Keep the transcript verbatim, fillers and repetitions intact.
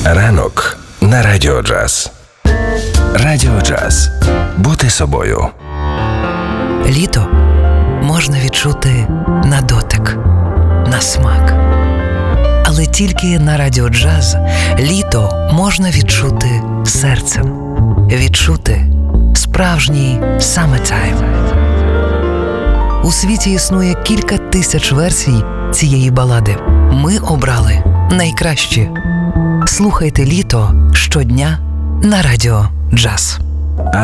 Ранок на Радіо Джаз. Радіо Джаз. Бути собою. Літо можна відчути на дотик, на смак. Але тільки на Радіо Джаз літо можна відчути серцем. Відчути справжній summertime. У світі існує кілька тисяч версій цієї балади. Ми обрали найкращі. Слухайте літо щодня на Радіо Джаз.